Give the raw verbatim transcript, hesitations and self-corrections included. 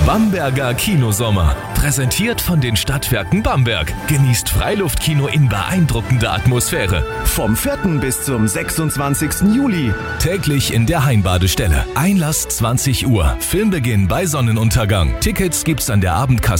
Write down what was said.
Bamberger Kinosommer. Präsentiert von den Stadtwerken Bamberg. Genießt Freiluftkino in beeindruckender Atmosphäre. Vom vierten bis zum sechsundzwanzigsten Juli. Täglich in der Heimbadestelle. Einlass zwanzig Uhr. Filmbeginn bei Sonnenuntergang. Tickets gibt's an der Abendkasse